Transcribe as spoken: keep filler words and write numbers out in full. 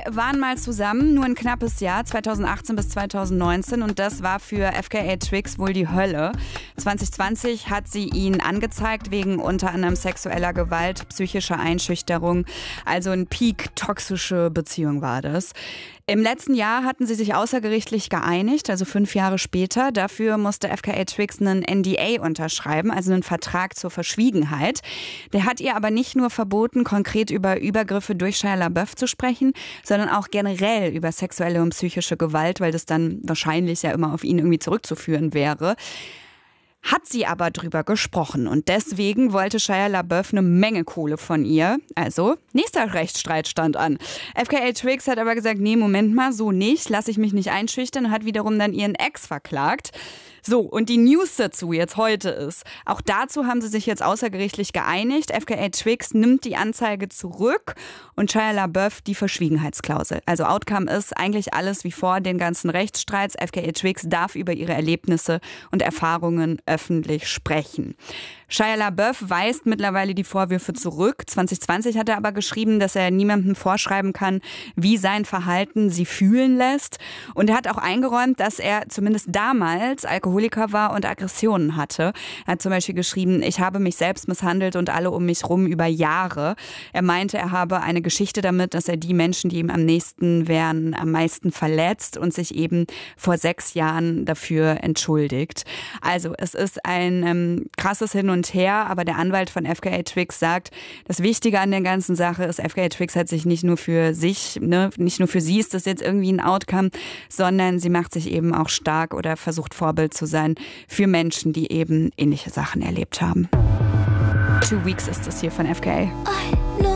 waren mal zusammen, nur ein knappes Jahr, zweitausendachtzehn bis zweitausendneunzehn, und das war für F K A Twigs wohl die Hölle. zwanzig zwanzig hat sie ihn angezeigt wegen unter anderem sexueller Gewalt, psychischer Einschüchterung, also ein Peak toxische Beziehung war das. Im letzten Jahr hatten sie sich außergerichtlich geeinigt, also fünf Jahre später. Dafür musste F K A Twigs einen N D A unterschreiben, also einen Vertrag zur Verschwiegenheit. Der hat ihr aber nicht nur verboten, konkret über Übergriffe durch Shia LaBeouf zu sprechen, sondern auch generell über sexuelle und psychische Gewalt, weil das dann wahrscheinlich ja immer auf ihn irgendwie zurückzuführen wäre. Hat sie aber drüber gesprochen und deswegen wollte Shia LaBeouf eine Menge Kohle von ihr. Also, nächster Rechtsstreit stand an. F K A Twigs hat aber gesagt, nee, Moment mal, so nicht, lasse ich mich nicht einschüchtern, und hat wiederum dann ihren Ex verklagt. So, und die News dazu jetzt heute ist, auch dazu haben sie sich jetzt außergerichtlich geeinigt. F K A Twigs nimmt die Anzeige zurück und Shia LaBeouf die Verschwiegenheitsklausel. Also Outcome ist eigentlich alles wie vor den ganzen Rechtsstreits. F K A Twigs darf über ihre Erlebnisse und Erfahrungen öffentlich sprechen. Shia LaBeouf weist mittlerweile die Vorwürfe zurück. zwanzig zwanzig hat er aber geschrieben, dass er niemandem vorschreiben kann, wie sein Verhalten sie fühlen lässt. Und er hat auch eingeräumt, dass er zumindest damals Alkoholiker war und Aggressionen hatte. Er hat zum Beispiel geschrieben, ich habe mich selbst misshandelt und alle um mich rum über Jahre. Er meinte, er habe eine Geschichte damit, dass er die Menschen, die ihm am nächsten wären, am meisten verletzt und sich eben vor sechs Jahren dafür entschuldigt. Also es ist ein ähm, krasses Hin und her, aber der Anwalt von F K A Twigs sagt, das Wichtige an der ganzen Sache ist, F K A Twigs hat sich nicht nur für sich, ne, nicht nur für sie ist das jetzt irgendwie ein Outcome, sondern sie macht sich eben auch stark oder versucht Vorbild zu sein für Menschen, die eben ähnliche Sachen erlebt haben. Two Weeks ist das hier von F K A.